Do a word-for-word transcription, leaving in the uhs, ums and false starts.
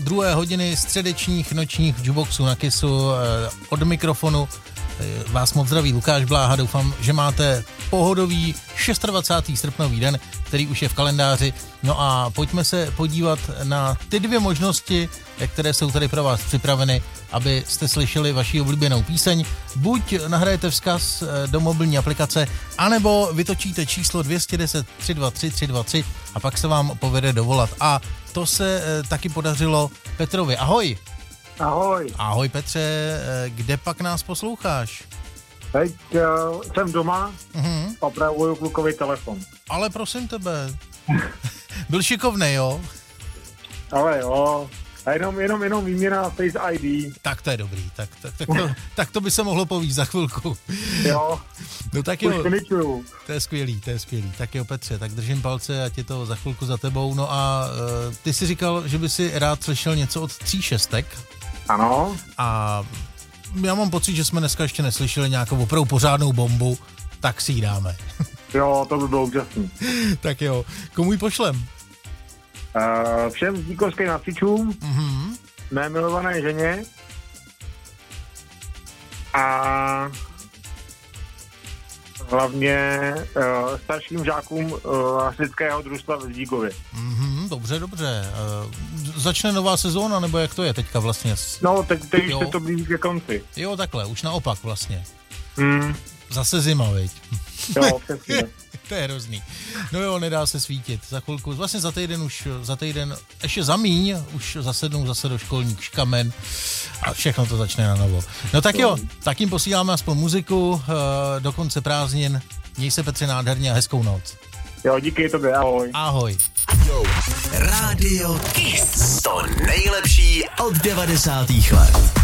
druhé hodiny středečních nočních jukeboxů na Kissu. Od mikrofonu vás moc zdraví Lukáš Bláha. Doufám, že máte pohodový dvacátého šestého srpnový den, který už je v kalendáři. No a pojďme se podívat na ty dvě možnosti, které jsou tady pro vás připraveny, abyste slyšeli vaši oblíbenou píseň. Buď nahrajete vzkaz do mobilní aplikace, anebo vytočíte číslo dvě jedna deset, tři dva tři, tři dva tři a pak se vám povede dovolat. A to se taky podařilo Petrovi. Ahoj! Ahoj. Ahoj Petře, kde pak nás posloucháš? Teď uh, jsem doma, uh-huh. opravuju klukový telefon. Ale prosím tebe, byl šikovnej, jo? Ale jo, a jenom, jenom, jenom výměna Face I D. Tak to je dobrý, tak, tak, tak, to, tak to by se mohlo povíct za chvilku. Jo, no tak už jo, finičuju. To je skvělý, to je skvělý. Tak jo Petře, tak držím palce, ať je to za chvilku za tebou. No a uh, ty jsi říkal, že by si rád slyšel něco od tří šestek. Ano. A já mám pocit, že jsme dneska ještě neslyšeli nějakou opravdu pořádnou bombu, tak si ji dáme. Jo, to by bylo úžasný. Tak jo, komu ji pošlem? Uh, všem zdíkovským nasičům, Mm-hmm. mé milované ženě a hlavně uh, starším žákům uh, hasičského družstva ve Zdíkově. Mm-hmm, dobře, dobře. Uh, začne nová sezóna, nebo jak to je teďka vlastně? No, teď, teď už se to blíží ke konci. Jo, takhle, už naopak vlastně. Mm. Zase zima, viď? Jo, přesně. To je hrozný. No jo, nedá se svítit. Za chvilku, vlastně za týden už, za týden, ještě za míň, už zasednou zase do školních škamen a všechno to začne na novo. No tak jo, tak jim posíláme aspoň muziku do konce prázdnin. Měj se Petře nádherně a hezkou noc. Jo, díky tobě, ahoj. Ahoj. Yo. Rádio Kiss. To nejlepší od devadesátých let.